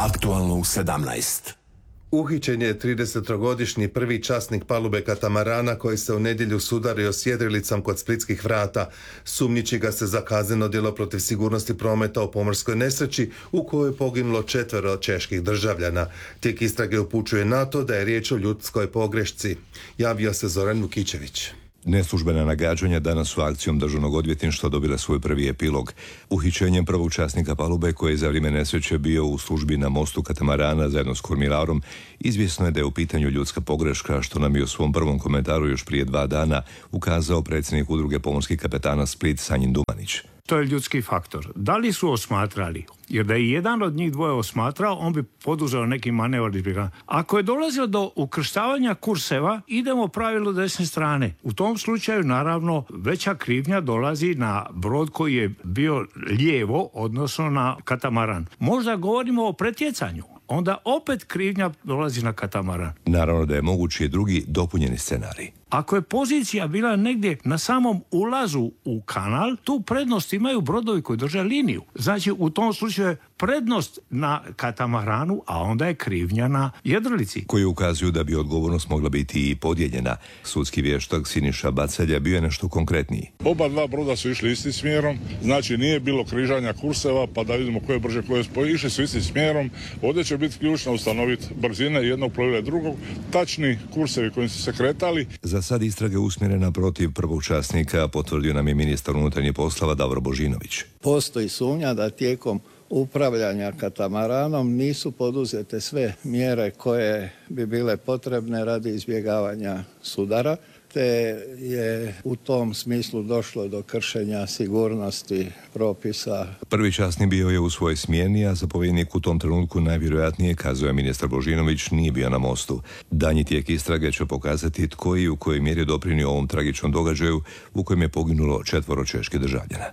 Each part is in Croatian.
Aktualno u 17. Uhićen je 33-godišnji prvi časnik palube katamarana koji se u nedjelju sudario s jedrilicom kod splitskih vrata. Sumnjiči ga se za kazneno djelo protiv sigurnosti prometa u pomorskoj nesreći u kojoj je poginulo 4 čeških državljana. Tijek istrage upućuje na to da je riječ o ljudskoj pogrešci. Javio se Zoran Vukićević. Neslužbena nagađanja danas su akcijom Državnog odvjetništva dobila svoj prvi epilog. Uhićenjem prvog časnika palube koji je za vrijeme nesreće bio u službi na mostu katamarana zajedno s kormilarom, izvjesno je da je u pitanju ljudska pogreška, što nam je u svom prvom komentaru još prije 2 dana ukazao predsjednik udruge pomorskih kapetana Split Sanjin Dumanić. To je ljudski faktor. Da li su osmatrali? Jer da je jedan od njih dvoje osmatrao, on bi poduzeo neki manevar. Ako je dolazilo do ukrštavanja kurseva, idemo pravilu desne strane. U tom slučaju, naravno, veća krivnja dolazi na brod koji je bio lijevo, odnosno na katamaran. Možda govorimo o pretjecanju. Onda opet krivnja dolazi na katamaran. Naravno da je mogući i drugi dopunjeni scenarij. Ako je pozicija bila negdje na samom ulazu u kanal, tu prednost imaju brodovi koji drže liniju. Znači, u tom slučaju je prednost na katamaranu, a onda je krivnja na jedrilici. Koji ukazuju da bi odgovornost mogla biti i podijeljena. Sudski vještak Siniša Bacalja bio je nešto konkretniji. Oba dva broda su išli istim smjerom, znači nije bilo križanja kurseva, pa da vidimo ko je brže, ko je spoj. Išli su istim smjerom, ovdje će biti ključno ustanoviti brzine jednog plovila i drugog, tačni kursevi kojim su se kretali. Za sad istraga usmjerena protiv prvog časnika, potvrdio nam je ministar unutarnjih poslova Davor Božinović. Postoji sumnja da tijekom upravljanja katamaranom nisu poduzete sve mjere koje bi bile potrebne radi izbjegavanja sudara, te je u tom smislu došlo do kršenja sigurnosti propisa. Prvi časnik bio je u svojoj smjeni, a zapovjednik u tom trenutku najvjerojatnije, kazao je ministar Božinović, nije bio na mostu. Danji tijek istrage će pokazati tko i u kojoj mjeri je doprinio ovom tragičnom događaju u kojem je poginulo 4 čeških državljana.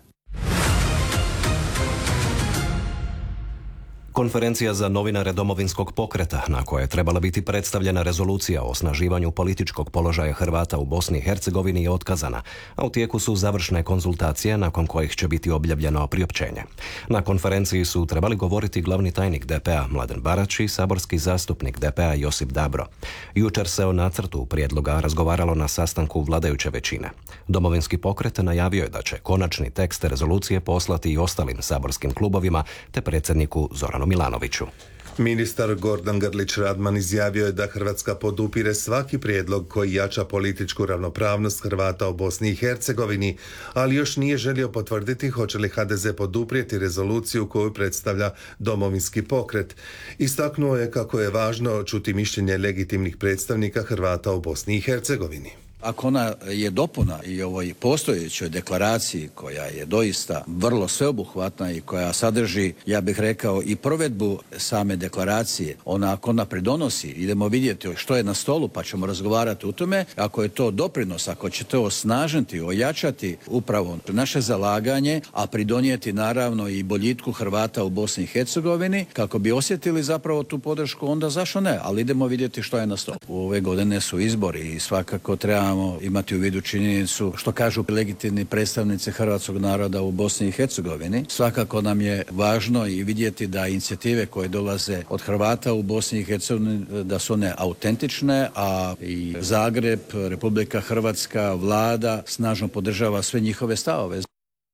Konferencija za novinare Domovinskog pokreta, na kojoj je trebala biti predstavljena rezolucija o osnaživanju političkog položaja Hrvata u Bosni i Hercegovini, je otkazana, a u tijeku su završne konzultacije nakon kojih će biti objavljeno priopćenje. Na konferenciji su trebali govoriti glavni tajnik DP-a Mladen Barać i saborski zastupnik DP-a Josip Dabro. Jučer se o nacrtu prijedloga razgovaralo na sastanku vladajuće većine. Domovinski pokret najavio je da će konačni tekst rezolucije poslati i ostalim saborskim klubovima te predsjedniku Zoranu Milanoviću. Ministar Gordan Grlić Radman izjavio je da Hrvatska podupire svaki prijedlog koji jača političku ravnopravnost Hrvata u Bosni i Hercegovini, ali još nije želio potvrditi hoće li HDZ poduprijeti rezoluciju koju predstavlja Domovinski pokret. Istaknuo je kako je važno čuti mišljenje legitimnih predstavnika Hrvata u Bosni i Hercegovini. Ako ona je dopuna i ovoj postojećoj deklaraciji koja je doista vrlo sveobuhvatna i koja sadrži, ja bih rekao, i provedbu same deklaracije, ako ona pridonosi, idemo vidjeti što je na stolu pa ćemo razgovarati o tome, ako je to doprinos, ako će to osnažiti, ojačati upravo naše zalaganje, a pridonijeti naravno i boljitku Hrvata u Bosni i Hercegovini, kako bi osjetili zapravo tu podršku, onda zašto ne, ali idemo vidjeti što je na stolu. U ove godine su izbori i svakako treba imati u vidu činjenicu što kažu legitimni predstavnici hrvatskog naroda u Bosni i Hercegovini. Svakako nam je važno i vidjeti da inicijative koje dolaze od Hrvata u Bosni i Hercegovini da su one autentične, a i Zagreb, Republika Hrvatska, vlada snažno podržava sve njihove stavove.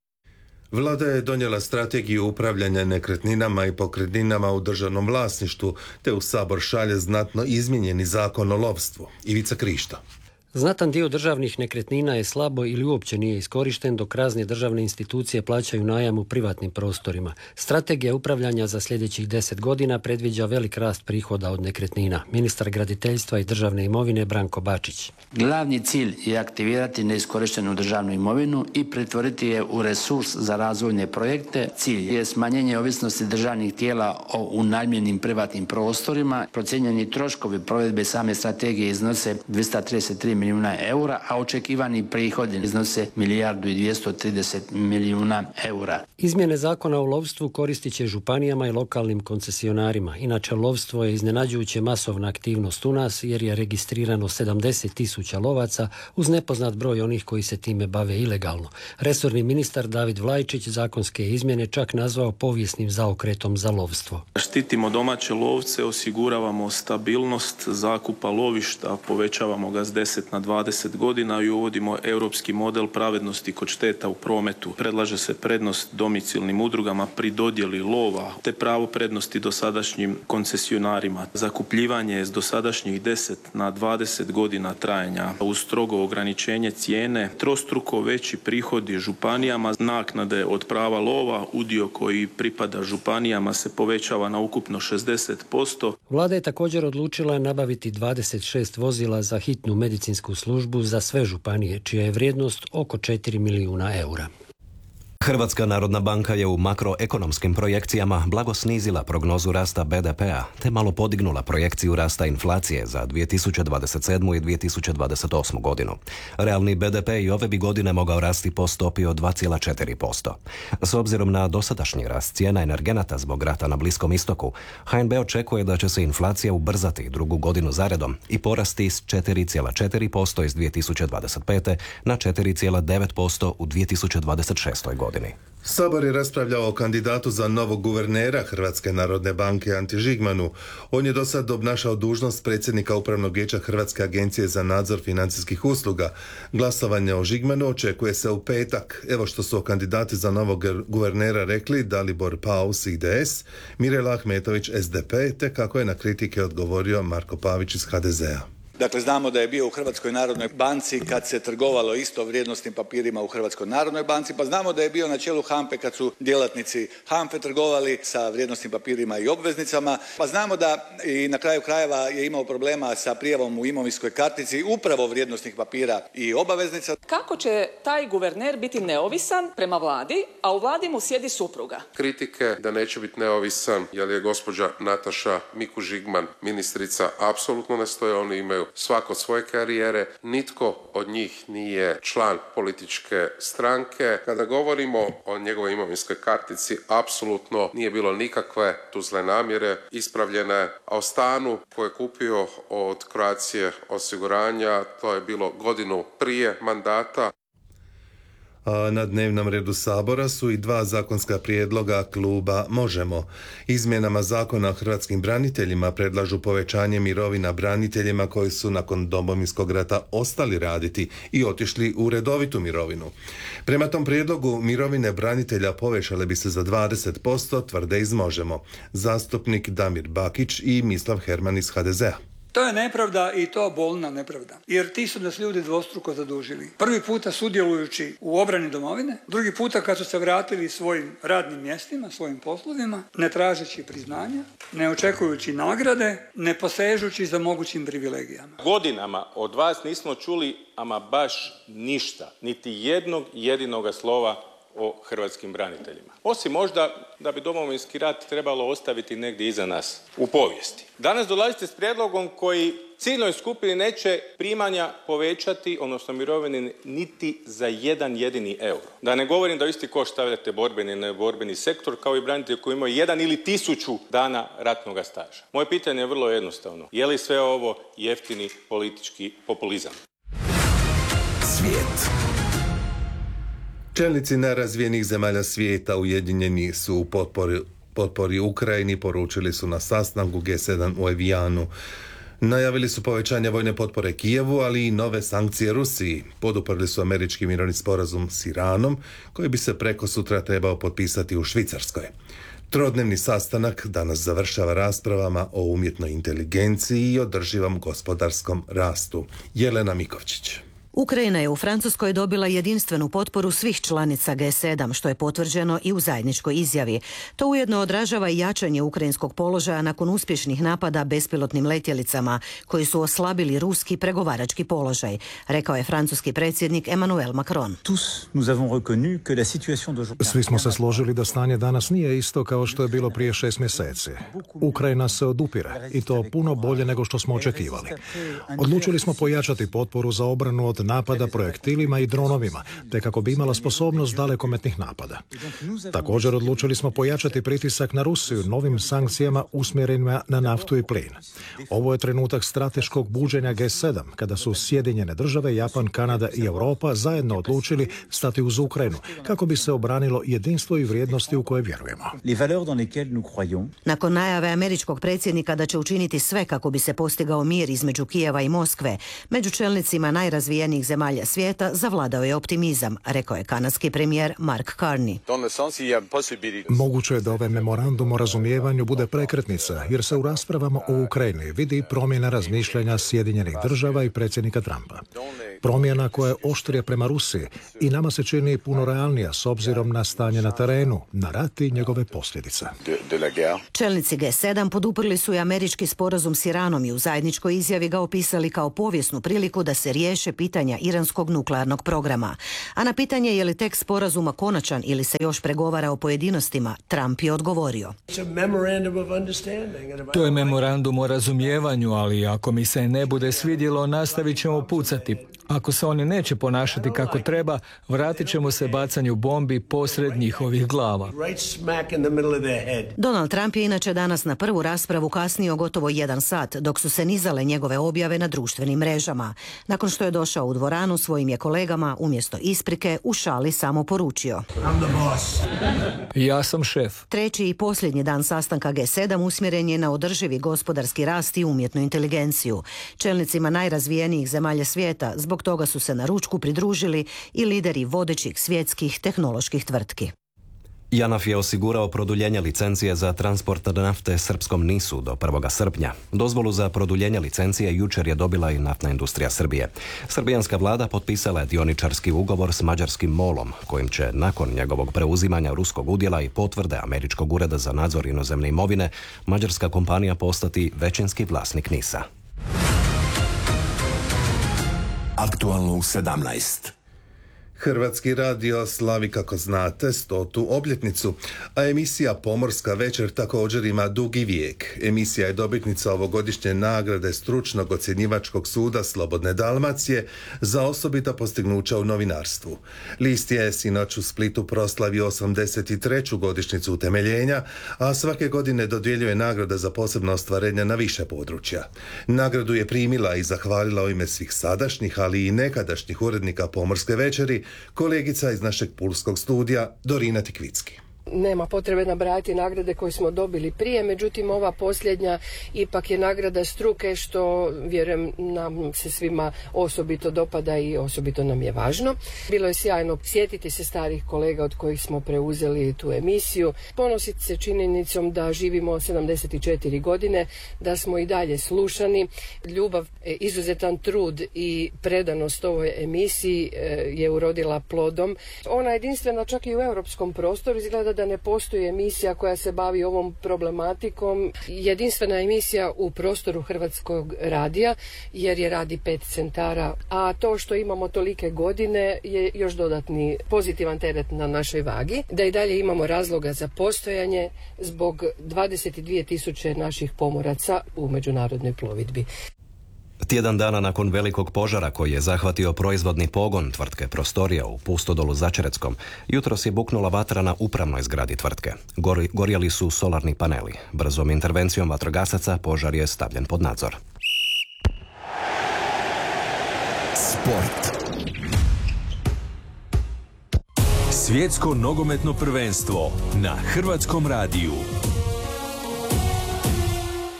Vlada je donijela strategiju upravljanja nekretninama i pokretninama u državnom vlasništvu, te u Sabor šalje znatno izmijenjeni zakon o lovstvu. Ivica Krišto. Znatan dio državnih nekretnina je slabo ili uopće nije iskorišten, dok razne državne institucije plaćaju najam u privatnim prostorima. Strategija upravljanja za sljedećih 10 godina predviđa velik rast prihoda od nekretnina. Ministar graditeljstva i državne imovine Branko Bačić. Glavni cilj je aktivirati neiskorištenu državnu imovinu i pretvoriti je u resurs za razvojne projekte. Cilj je smanjenje ovisnosti državnih tijela o unajmljenim privatnim prostorima. Procijenjeni troškovi provedbe same strategije iznose 233 milijuna milijuna eura, a očekivani prihodi iznose 1.230 milijuna eura. Izmjene zakona o lovstvu koristit će županijama i lokalnim koncesionarima. Inače, lovstvo je iznenađujuće masovna aktivnost u nas jer je registrirano 70.000 lovaca uz nepoznat broj onih koji se time bave ilegalno. Resorni ministar David Vlajčić zakonske izmjene čak nazvao povijesnim zaokretom za lovstvo. Štitimo domaće lovce, osiguravamo stabilnost zakupa lovišta, povećavamo ga s 10 na 20 godina i uvodimo europski model pravednosti kod šteta u prometu. Predlaže se prednost domicilnim udrugama pri dodjeli lova te pravo prednosti dosadašnjim koncesionarima. Zakupljivanje s dosadašnjih 10 na 20 godina trajanja uz strogo ograničenje cijene, trostruko veći prihodi županijama, naknade od prava lova, udio koji pripada županijama se povećava na ukupno 60%. Vlada je također odlučila nabaviti 26 vozila za hitnu medicinsku službu za sve županije, čija je vrijednost oko 4 milijuna eura. Hrvatska narodna banka je u makroekonomskim projekcijama blago snizila prognozu rasta BDP-a te malo podignula projekciju rasta inflacije za 2027. i 2028. godinu. Realni BDP i ove bi godine mogao rasti po stopi od 2,4%. S obzirom na dosadašnji rast cijena energenata zbog rata na Bliskom istoku, HNB očekuje da će se inflacija ubrzati drugu godinu zaredom i porasti s 4,4% iz 2025. na 4,9% u 2026. godini. Sabor je raspravljao o kandidatu za novog guvernera Hrvatske narodne banke Anti Žigmanu. On je do sad obnašao dužnost predsjednika Upravnog vijeća Hrvatske agencije za nadzor financijskih usluga. Glasovanje o Žigmanu očekuje se u petak. Evo što su kandidati za novog guvernera rekli Dalibor Paus IDS, Mirela Ahmetović SDP, te kako je na kritike odgovorio Marko Pavić iz HDZ-a. Dakle, znamo da je bio u Hrvatskoj narodnoj banci kad se trgovalo isto vrijednosnim papirima u Hrvatskoj narodnoj banci, pa znamo da je bio na čelu HANFE kad su djelatnici HANFE trgovali sa vrijednosnim papirima i obveznicama, pa znamo da i na kraju krajeva je imao problema sa prijavom u imovinskoj kartici upravo vrijednosnih papira i obaveznica. Kako će taj guverner biti neovisan prema vladi, a u vladi mu sjedi supruga? Kritike da neće biti neovisan jer je gospođa Nataša Mikuš Žigman ministrica apsolutno ne stoje, oni imaju svako od svoje karijere, nitko od njih nije član političke stranke. Kada govorimo o njegovoj imovinskoj kartici, apsolutno nije bilo nikakve tu zle namjere, ispravljene, a o stanu koje je kupio od Croatia osiguranja, to je bilo godinu prije mandata. A na dnevnom redu Sabora su i dva zakonska prijedloga kluba Možemo. Izmjenama zakona o hrvatskim braniteljima predlažu povećanje mirovina braniteljima koji su nakon Domovinskog rata ostali raditi i otišli u redovitu mirovinu. Prema tom prijedlogu mirovine branitelja povećale bi se za 20%, tvrde iz Možemo. Zastupnik Damir Bakić i Mislav Herman iz HDZ-a. To je nepravda i to bolna nepravda, jer ti su nas ljudi dvostruko zadužili. Prvi puta sudjelujući u obrani domovine, drugi puta kad su se vratili svojim radnim mjestima, svojim poslovima, ne tražeći priznanja, ne očekujući nagrade, ne posežući za mogućim privilegijama. Godinama od vas nismo čuli ama baš ništa, niti jednog jedinoga slova o hrvatskim braniteljima. Osim možda da bi Domovinski rat trebalo ostaviti negdje iza nas, u povijesti. Danas dolazite s prijedlogom koji ciljnoj skupini neće primanja povećati, odnosno mirovine, niti za jedan jedini euro. Da ne govorim da u isti koš stavljate borbeni i neborbeni sektor, kao i branitelji koji imaju 1 ili 1000 dana ratnog staža. Moje pitanje je vrlo jednostavno. Je li sve ovo jeftini politički populizam? Svijet. Čelnici najrazvijenijih zemalja svijeta ujedinjeni su u potpori Ukrajini, poručili su na sastanku G7 u Evijanu. Najavili su povećanje vojne potpore Kijevu, ali i nove sankcije Rusiji. Poduprli su američki mirovni sporazum s Iranom, koji bi se preko sutra trebao potpisati u Švicarskoj. Trodnevni sastanak danas završava raspravama o umjetnoj inteligenciji i održivom gospodarskom rastu. Jelena Mikovčić. Ukrajina je u Francuskoj dobila jedinstvenu potporu svih članica G7, što je potvrđeno i u zajedničkoj izjavi. To ujedno odražava i jačanje ukrajinskog položaja nakon uspješnih napada bespilotnim letjelicama, koji su oslabili ruski pregovarački položaj, rekao je francuski predsjednik Emmanuel Macron. Svi smo se složili da stanje danas nije isto kao što je bilo prije 6 mjeseci. Ukrajina se odupire i to puno bolje nego što smo očekivali. Odlučili smo pojačati potporu za obranu od napada projektilima i dronovima, te kako bi imala sposobnost dalekometnih napada. Također odlučili smo pojačati pritisak na Rusiju novim sankcijama usmjerenima na naftu i plin. Ovo je trenutak strateškog buđenja G7, kada su Sjedinjene države, Japan, Kanada i Europa zajedno odlučili stati uz Ukrajinu, kako bi se obranilo jedinstvo i vrijednosti u koje vjerujemo. Nakon najave američkog predsjednika da će učiniti sve kako bi se postigao mir između Kijeva i Moskve, među čelnicima najrazvijenijih zemalja svijeta zavladao je optimizam, rekao je kanadski premijer Mark Carney. Moguće je da ovaj memorandum o razumijevanju bude prekretnica, jer se u raspravama o Ukrajini vidi promjena razmišljanja Sjedinjenih država i predsjednika Trumpa. Promjena koja je oštrija prema Rusiji i nama se čini puno realnija s obzirom na stanje na terenu, na rat i njegove posljedice. Čelnici G7 poduprli su i američki sporazum s Iranom i u zajedničkoj izjavi ga opisali kao povijesnu priliku da se riješe pitanja iranskog nuklearnog programa. A na pitanje je li tekst sporazuma konačan ili se još pregovara o pojedinostima, Trump je odgovorio. To je memorandum o razumijevanju, ali ako mi se ne bude svidjelo, nastavit ćemo pucati. Ako se oni neće ponašati kako treba, vratit ćemo se bacanju bombi posred njihovih glava. Donald Trump je inače danas na prvu raspravu kasnio gotovo 1 sat, dok su se nizale njegove objave na društvenim mrežama. Nakon što je došao u dvoranu, svojim je kolegama umjesto isprike u šali samo poručio: Ja sam šef. Treći i posljednji dan sastanka G7 usmjeren je na održivi gospodarski rast i umjetnu inteligenciju. Čelnicima najrazvijenijih zemalja svijeta zbog toga su se na ručku pridružili i lideri vodećih svjetskih tehnoloških tvrtki. JANAF je osigurao produljenje licencije za transport nafte srpskom NIS-u do 1. srpnja. Dozvolu za produljenje licencije jučer je dobila i naftna industrija Srbije. Srbijanska vlada potpisala je dioničarski ugovor s mađarskim MOL-om, kojim će nakon njegovog preuzimanja ruskog udjela i potvrde Američkog ureda za nadzor inozemne imovine, mađarska kompanija postati većinski vlasnik NIS-a. Aktualno u 17. Hrvatski radio slavi, kako znate, 100. obljetnicu, a emisija Pomorska večer također ima dugi vijek. Emisija je dobitnica ovogodišnje nagrade stručnog ocjenjivačkog suda Slobodne Dalmacije za osobita postignuća u novinarstvu. List je sinoć u Splitu proslavio 83. godišnjicu utemeljenja, a svake godine dodjeljuje nagrada za posebno ostvarenja na više područja. Nagradu je primila i zahvalila u ime svih sadašnjih, ali i nekadašnjih urednika Pomorske večeri kolegica iz našeg pulskog studija Dorina Tikvicki. Nema potrebe nabrajati nagrade koje smo dobili prije, međutim ova posljednja ipak je nagrada struke, što vjerujem nam se svima osobito dopada i osobito nam je važno. Bilo je sjajno sjetiti se starih kolega od kojih smo preuzeli tu emisiju, ponositi se činjenicom da živimo 74 godine, da smo i dalje slušani. Ljubav, izuzetan trud i predanost ovoj emisiji je urodila plodom. Ona je jedinstvena čak i u europskom prostoru, izgleda da ne postoji emisija koja se bavi ovom problematikom. Jedinstvena emisija u prostoru Hrvatskog radija, jer je radi 5 centara, a to što imamo tolike godine je još dodatni pozitivan teret na našoj vagi. Da i dalje imamo razloga za postojanje zbog 22.000 naših pomoraca u međunarodnoj plovidbi. Tjedan dana nakon velikog požara koji je zahvatio proizvodni pogon tvrtke Prostorija u Pustodolu Začereckom, jutros je buknula vatra na upravnoj zgradi tvrtke. Gorjeli su solarni paneli. Brzom intervencijom vatrogasaca požar je stavljen pod nadzor. Sport. Svjetsko nogometno prvenstvo na Hrvatskom radiju.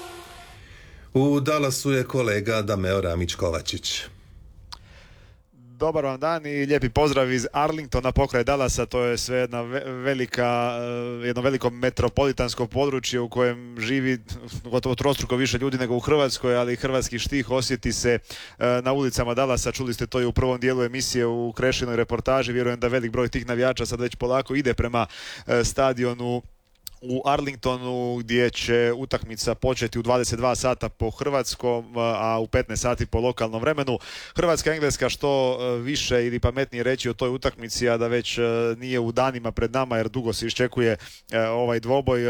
U Dallasu je kolega Dameo Ramić-Kovačić. Dobar vam dan i lijepi pozdrav iz Arlingtona pokraj Dallasa. To je sve jedno veliko metropolitansko područje u kojem živi gotovo trostruko više ljudi nego u Hrvatskoj, ali hrvatski štih osjeti se na ulicama Dallasa. Čuli ste to i u prvom dijelu emisije u Krešinoj reportaži. Vjerujem da velik broj tih navijača sad već polako ide prema stadionu u Arlingtonu, gdje će utakmica početi u 22 sata po hrvatskom, a u 15 sati po lokalnom vremenu. Hrvatska-Engleska, što više ili pametnije reći o toj utakmici, a da već nije u danima pred nama, jer dugo se iščekuje ovaj dvoboj.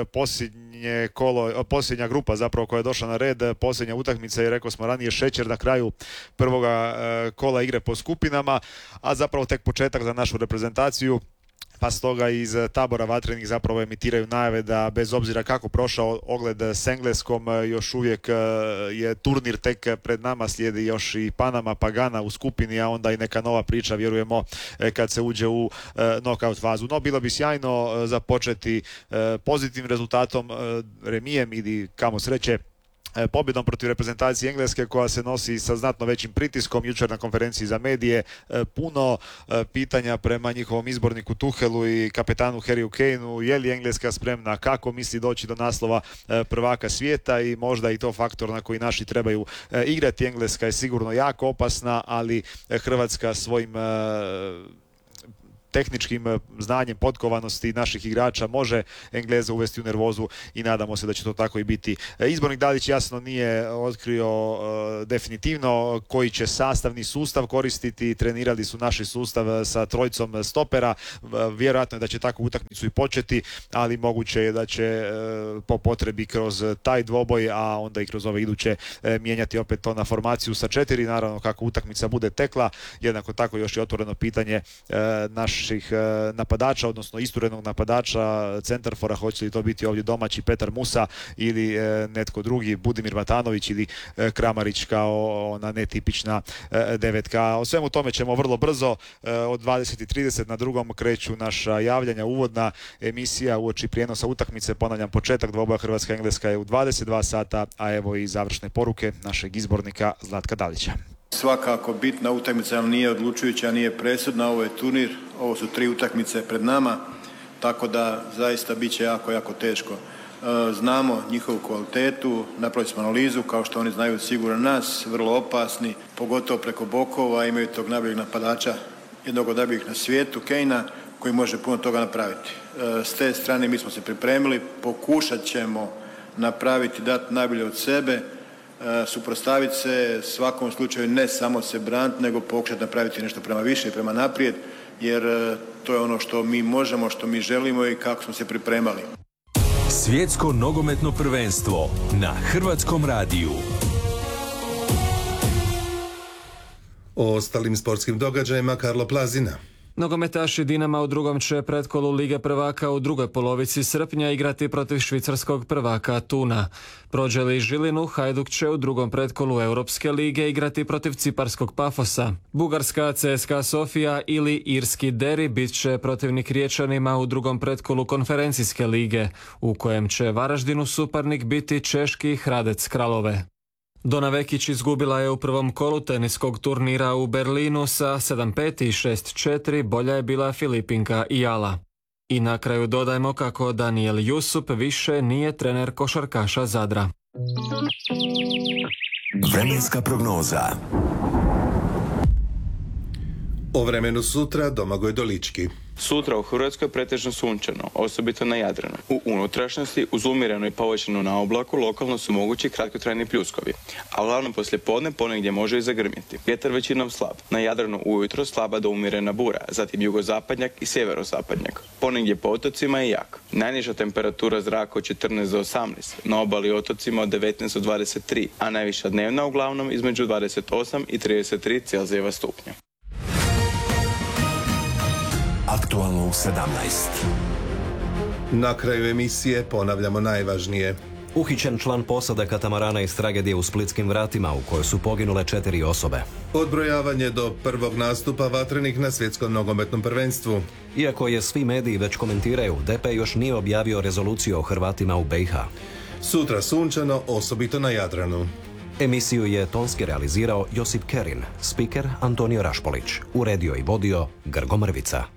Posljednja grupa zapravo koja je došla na red, posljednja utakmica i rekao smo ranije šećer na kraju prvoga kola igre po skupinama, a zapravo tek početak za našu reprezentaciju. Pa stoga iz tabora vatrenih zapravo emitiraju najave da bez obzira kako prošao ogled s Engleskom, još uvijek je turnir tek pred nama, slijedi još i Panama pa Gana u skupini, a onda i neka nova priča, vjerujemo, kad se uđe u knockout fazu. No, bilo bi sjajno započeti pozitivnim rezultatom, remijem ili kamo sreće pobjedom protiv reprezentacije Engleske, koja se nosi sa znatno većim pritiskom. Jučer na konferenciji za medije puno pitanja prema njihovom izborniku Tuhelu i kapetanu Harryu Kaneu. Je li Engleska spremna, kako misli doći do naslova prvaka svijeta, i možda i to faktor na koji naši trebaju igrati. Engleska je sigurno jako opasna, ali Hrvatska svojim tehničkim znanjem, potkovanosti naših igrača može Engleze uvesti u nervozu i nadamo se da će to tako i biti. Izbornik Dalić jasno nije otkrio definitivno koji će sastavni sustav koristiti. Trenirali su naši sustav sa trojicom stopera. Vjerojatno je da će takvu utakmicu i početi, ali moguće je da će po potrebi kroz taj dvoboj, a onda i kroz ove iduće, mijenjati opet to na formaciju sa 4. Naravno, kako utakmica bude tekla. Jednako tako još je otvoreno pitanje naših napadača, odnosno isturenog napadača, centarfora, hoće li to biti ovdje domaći Petar Musa ili netko drugi, Budimir Matanović ili Kramarić kao ona netipična devetka. O svemu tome ćemo vrlo brzo. Od 20:30 na drugom kreću naša javljanja, uvodna emisija uoči prijenosa utakmice. Ponavljam, početak dvoboja Hrvatska-Engleska je u 22 sata, a evo i završne poruke našeg izbornika Zlatka Dalića. Svakako bitna utakmica, ali nije odlučujuća, nije presudna. Ovo je turnir, ovo su 3 utakmice pred nama, tako da zaista bit će jako, jako teško. Znamo njihovu kvalitetu, napravili smo analizu, kao što oni znaju sigurno nas, vrlo opasni, pogotovo preko bokova, imaju tog najboljeg napadača, jednog od najboljih na svijetu, Kanea, koji može puno toga napraviti. S te strane mi smo se pripremili, pokušat ćemo napraviti, dati najbolje od sebe, suprotstaviti se, svakom slučaju ne samo se braniti, nego pokušati napraviti nešto prema više i prema naprijed, jer to je ono što mi možemo, što mi želimo i kako smo se pripremali. Svjetsko nogometno prvenstvo na Hrvatskom radiju. O ostalim sportskim događajima Karlo Plazina. Nogometaši Dinama u drugom će pretkolu Lige prvaka u drugoj polovici srpnja igrati protiv švicarskog prvaka Thuna. Prođe li Žilinu, Hajduk će u drugom pretkolu Europske lige igrati protiv ciparskog Pafosa. Bugarska CSKA Sofija ili irski Deri bit će protivnik Riječanima u drugom pretkolu konferencijske lige, u kojem će Varaždinu suparnik biti češki Hradec Kralove. Dona Vekić izgubila je u prvom kolu teniskog turnira u Berlinu sa 7-5 i 6-4, bolja je bila Filipinka Ijala. I na kraju dodajmo kako Daniel Jusup više nije trener košarkaša Zadra. Vremenska prognoza. O vremenu sutra Domagoj Dolički. Sutra u Hrvatskoj pretežno sunčano, osobito na Jadranu. U unutrašnjosti, uz umjerenu i povećanu na oblaku, lokalno su mogući kratkotrajni pljuskovi, a uglavnom poslijepodne ponegdje može i zagrmjeti. Vjetar većinom slab. Na Jadranu ujutro slaba do umjerena bura, zatim jugozapadnjak i sjeverozapadnjak. Ponegdje po otocima je jak. Najniža temperatura zraka od 14 do 18, na obali otocima od 19 do 23, a najviša dnevna uglavnom između 28 i 33 Celzijeva stupnja. Aktualno u 17. Na kraju emisije ponavljamo najvažnije. Uhićen član posade katamarana iz tragedije u Splitskim vratima u kojoj su poginule 4 osobe. Odbrojavanje do prvog nastupa vatrenih na svjetskom nogometnom prvenstvu. Iako je svi mediji već komentiraju, DP još nije objavio rezoluciju o Hrvatima u BiH. Sutra sunčano, osobito na Jadranu. Emisiju je tonski realizirao Josip Kerin, spiker Antonio Rašpolić, uredio i vodio Grgo Mrvica.